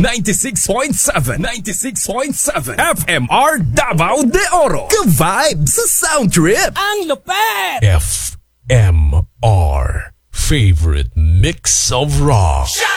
96.7 FMR Davao de Oro. Ka-vibe sa sound trip. Ang lupet! FMR, favorite mix of rock.